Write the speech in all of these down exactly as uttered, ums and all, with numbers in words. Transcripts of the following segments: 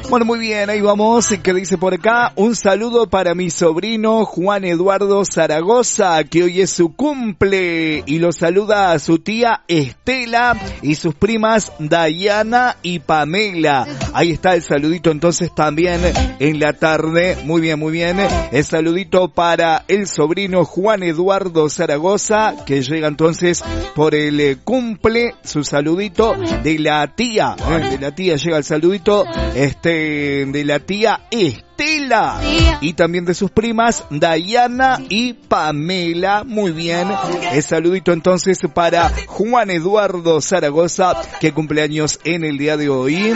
Bueno, muy bien, ahí vamos. ¿Qué dice por acá? Un saludo para mi sobrino Juan Eduardo Zaragoza, que hoy es su cumple, y lo saluda a su tía Estela y sus primas Dayana y Pamela. Ahí está el saludito entonces también en la tarde. Muy bien, muy bien. El saludito para el sobrino Juan Eduardo Zaragoza, que llega entonces por el eh, cumple. Su saludito de la tía, ¿eh? de la tía llega el saludito este de la tía Estela y también de sus primas Dayana y Pamela. Muy bien, el saludito entonces para Juan Eduardo Zaragoza, que cumpleaños en el día de hoy.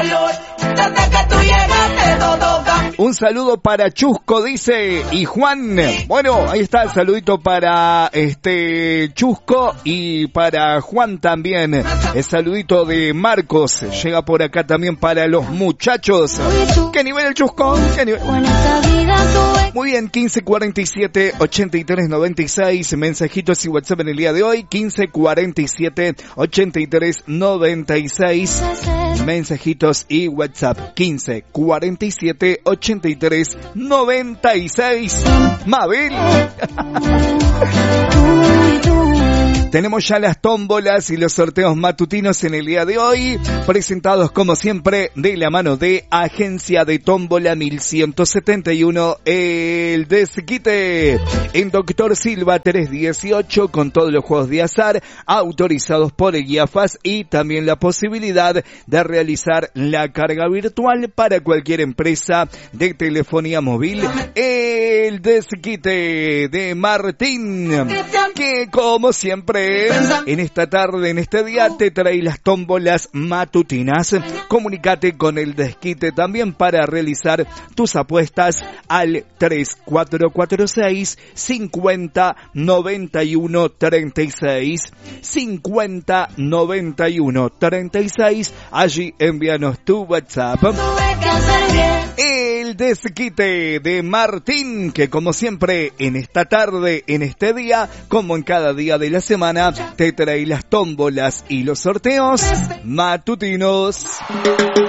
Un saludo para Chusco, dice, y Juan. Bueno, ahí está el saludito para este Chusco y para Juan también. El saludito de Marcos llega por acá también para los muchachos. ¿Qué nivel el Chusco? ¿Qué nivel? Muy bien, quince cuarenta y siete ochenta y tres noventa y seis, mensajitos y WhatsApp en el día de hoy, quince cuarenta y siete ochenta y tres noventa y seis, mensajitos y WhatsApp, quince cuarenta y siete ochenta y tres noventa y seis. Mabel. Tenemos ya las tómbolas y los sorteos matutinos en el día de hoy, presentados como siempre de la mano de Agencia de Tómbola mil ciento setenta y uno, el Desquite, en Doctor Silva tres dieciocho, con todos los juegos de azar autorizados por el IAFAS, y también la posibilidad de realizar la carga virtual para cualquier empresa de telefonía móvil. El Desquite de Martín, que como siempre en esta tarde, en este día, te trae las tómbolas matutinas. Comunícate con el Desquite también para realizar tus apuestas al tres cuatro cuatro seis cincuenta noventa y uno treinta y seis, cincuenta noventa y uno treinta y seis. Allí envíanos tu WhatsApp. El Desquite de Martín, que como siempre en esta tarde, en este día, como en cada día de la semana, te trae las tómbolas y los sorteos matutinos.